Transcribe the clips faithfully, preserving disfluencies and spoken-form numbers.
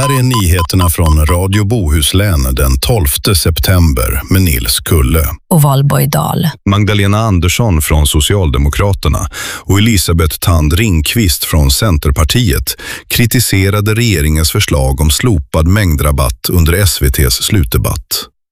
här är nyheterna från Radio Bohuslän den tolfte september med Nils Kulle och Valborg Dahl. Magdalena Andersson från Socialdemokraterna och Elisabeth Thand Ringqvist från Centerpartiet kritiserade regeringens förslag om slopad mängdrabatt under S V T:s slutdebatt.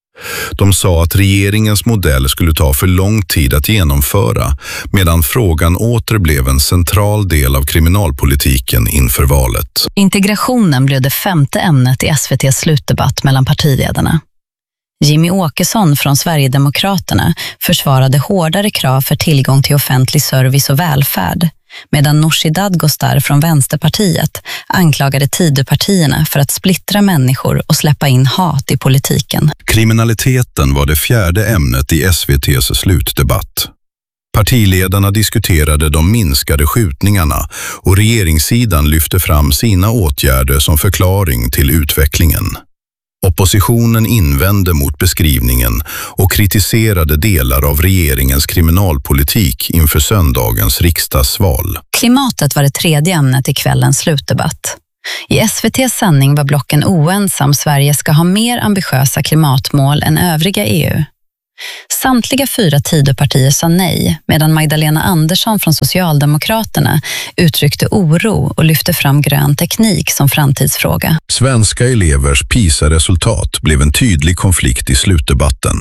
De sa att regeringens modell skulle ta för lång tid att genomföra, medan frågan åter blev en central del av kriminalpolitiken inför valet. Integrationen blev det femte ämnet i S V T:s slutdebatt mellan partiledarna. Jimmy Åkesson från Sverigedemokraterna försvarade hårdare krav för tillgång till offentlig service och välfärd, medan Nooshi Dadgostar från Vänsterpartiet anklagade Tidöpartierna för att splittra människor och släppa in hat i politiken. Kriminaliteten var det fjärde ämnet i S V T:s slutdebatt. Partiledarna diskuterade de minskade skjutningarna och regeringssidan lyfte fram sina åtgärder som förklaring till utvecklingen. Oppositionen invände mot beskrivningen och kritiserade delar av regeringens kriminalpolitik inför söndagens riksdagsval. Klimatet var det tredje ämnet i kvällens slutdebatt. I S V T:s sändning var blocken oense om Sverige ska ha mer ambitiösa klimatmål än övriga E U. Samtliga fyra Tidöpartier sa nej, medan Magdalena Andersson från Socialdemokraterna uttryckte oro och lyfte fram grön teknik som framtidsfråga. Svenska elevers PISA-resultat blev en tydlig konflikt i slutdebatten.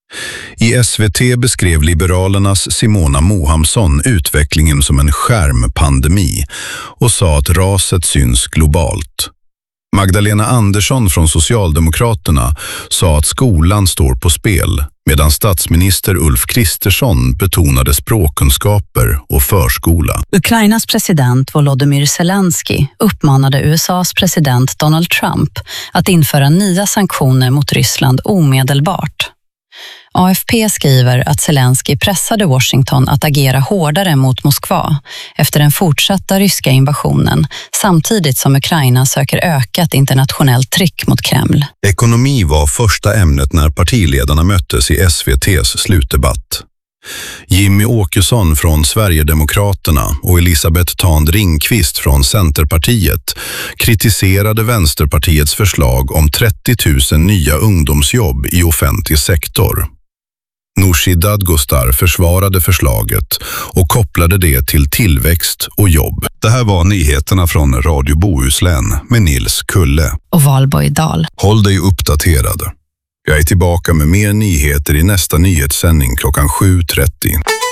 I S V T beskrev Liberalernas Simona Mohamsson utvecklingen som en skärmpandemi och sa att raset syns globalt. Magdalena Andersson från Socialdemokraterna sa att skolan står på spel, medan statsminister Ulf Kristersson betonade språkkunskaper och förskola. Ukrainas president Volodymyr Zelensky uppmanade U S A:s president Donald Trump att införa nya sanktioner mot Ryssland omedelbart. A F P skriver att Zelensky pressade Washington att agera hårdare mot Moskva efter den fortsatta ryska invasionen, samtidigt som Ukraina söker ökat internationellt tryck mot Kreml. Ekonomi var första ämnet när partiledarna möttes i S V T:s slutdebatt. Jimmy Åkesson från Sverigedemokraterna och Elisabeth Thand Ringqvist från Centerpartiet kritiserade Vänsterpartiets förslag om trettio tusen nya ungdomsjobb i offentlig sektor. Nooshi Dadgostar försvarade förslaget och kopplade det till tillväxt och jobb. Det här var nyheterna från Radio Bohuslän med Nils Kulle och Valborg Dahl. Håll dig uppdaterad. Jag är tillbaka med mer nyheter i nästa nyhetssändning klockan sju trettio.